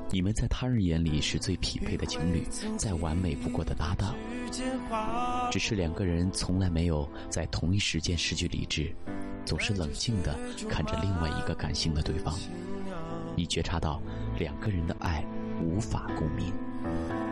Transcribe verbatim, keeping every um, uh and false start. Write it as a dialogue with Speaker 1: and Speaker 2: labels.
Speaker 1: 你们在他人眼里是最匹配的情侣，再完美不过的搭档，只是两个人从来没有在同一时间失去理智，总是冷静地看着另外一个感性的对方。你觉察到两个人的爱无法共鸣。